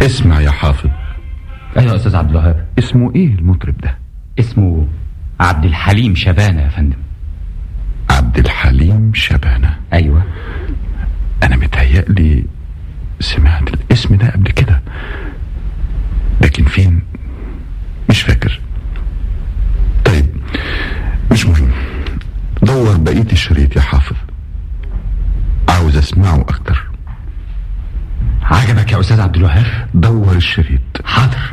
اسمع يا حافظ. ايوه يا استاذ عبد الوهاب. اسمه ايه المطرب ده؟ اسمه عبد الحليم شبانة يا فندم. عبد الحليم شبانة؟ ايوه. انا متهيألي سمعت الاسم ده قبل كده، لكن فين مش فاكر. طيب مش مهم، دور بقية الشريط يا حافظ، عاوز اسمعه اكتر. عجبك يا استاذ عبد الوهاب؟ دور الشريط. حاضر.